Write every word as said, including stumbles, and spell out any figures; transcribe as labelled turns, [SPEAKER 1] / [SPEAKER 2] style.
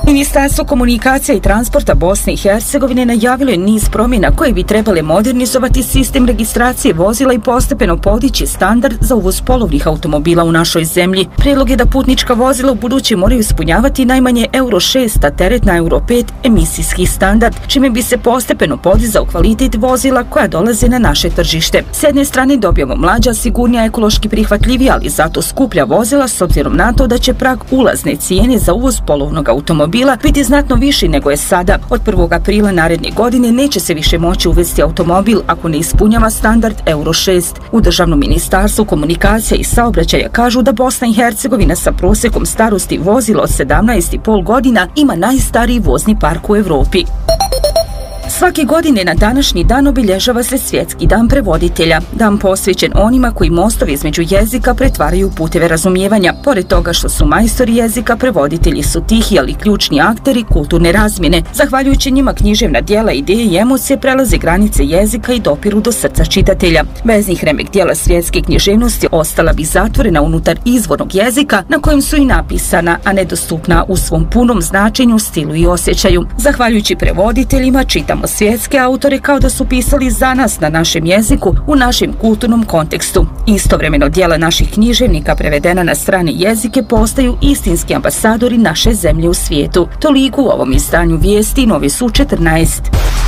[SPEAKER 1] Ministarstvo komunikacija i transporta Bosne i Hercegovine najavilo je niz promjena koje bi trebale modernizovati sistem registracije vozila i postepeno podići standard za uvoz polovnih automobila u našoj zemlji. Prijedlog je da putnička vozila u buduće moraju ispunjavati najmanje euro šest, a teretna euro pet emisijski standard, čime bi se postepeno podizao kvalitet vozila koja dolaze na naše tržište. S jedne strane dobijamo mlađa, sigurnija, ekološki prihvatljivija, ali zato skuplja vozila s obzirom na to da će prag ulazne cijene za uvoz polovnog automobila biti znatno viši nego je sada. Od prvog aprila naredne godine neće se više moći uvesti automobil ako ne ispunjava standard euro šest. U Državnom ministarstvu komunikacija i saobraćaja kažu da Bosna i Hercegovina sa prosjekom starosti vozila od sedamnaest i pol godina ima najstariji vozni park u Europi. Svake godine na današnji dan obilježava se Svjetski dan prevoditelja, dan posvećen onima koji mostovi između jezika pretvaraju u puteve razumijevanja. Pored toga što su majstori jezika, prevoditelji su tihi, ali ključni akteri kulturne razmjene. Zahvaljujući njima književna djela, ideje i emocije prelaze granice jezika i dopiru do srca čitatelja. Bez njih remek djela svjetske književnosti ostala bi zatvorena unutar izvornog jezika na kojem su i napisana, a nedostupna u svom punom značenju, stilu i osjećaju. Zahvaljujući prevoditeljima čitamo svjetske autore kao da su pisali za nas na našem jeziku u našem kulturnom kontekstu. Istovremeno djela naših književnika prevedena na strane jezike postaju istinski ambasadori naše zemlje u svijetu. Toliko u ovom izdanju vijesti Novi Su četrnaest.